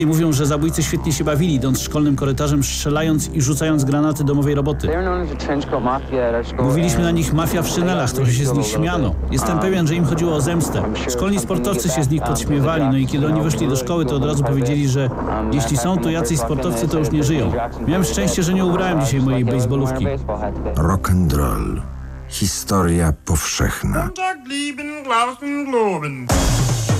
I mówią, że zabójcy świetnie się bawili, idąc szkolnym korytarzem, strzelając i rzucając granaty domowej roboty. Mówiliśmy na nich mafia w szynelach, trochę się z nich śmiano. Jestem pewien, że im chodziło o zemstę. Szkolni sportowcy się z nich podśmiewali, no i kiedy oni weszli do szkoły, to od razu powiedzieli, że jeśli są tu jacyś sportowcy, to już nie żyją. Miałem szczęście, że nie ubrałem dzisiaj mojej bejsbolówki. Rock and roll. Historia powszechna.